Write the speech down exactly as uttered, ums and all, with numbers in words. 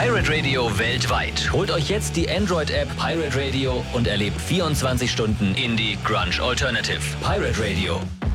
Pirate Radio weltweit. Holt euch jetzt die Android-App Pirate Radio und erlebt vierundzwanzig Stunden Indie Grunge Alternative. Pirate Radio.